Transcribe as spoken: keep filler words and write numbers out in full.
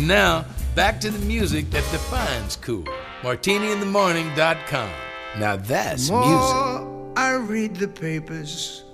And now, back to the music that defines cool. martini in the morning dot com. Now that's the more music. I read the papers,